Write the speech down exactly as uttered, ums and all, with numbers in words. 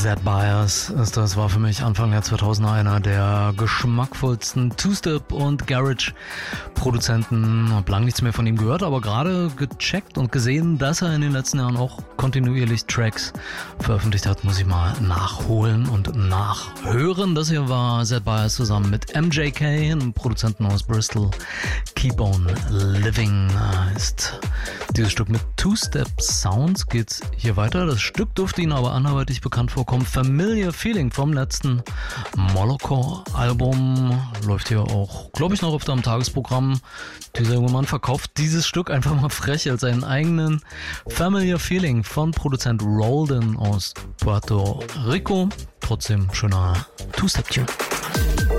Zed Bias ist das, war für mich Anfang der zweitausender einer der geschmackvollsten Two-Step- und Garage-Produzenten. Hab lang nichts mehr von ihm gehört, aber gerade gecheckt und gesehen, dass er in den letzten Jahren auch kontinuierlich Tracks veröffentlicht hat, muss ich mal nachholen und nachhören. Das hier war Zed Bias zusammen mit M J K, einem Produzenten aus Bristol. Keep on Living heißt dieses Stück. Mit Two-Step Sounds geht's hier weiter. Das Stück dürfte Ihnen aber anderweitig bekannt vorkommen. Familiar Feeling vom letzten Moloko-Album läuft hier auch, glaube ich, noch öfter am Tagesprogramm. Dieser junge Mann verkauft dieses Stück einfach mal frech als seinen eigenen. Familiar Feeling von Produzent Rolden aus Puerto Rico. Trotzdem schöner Two-Step-Tune.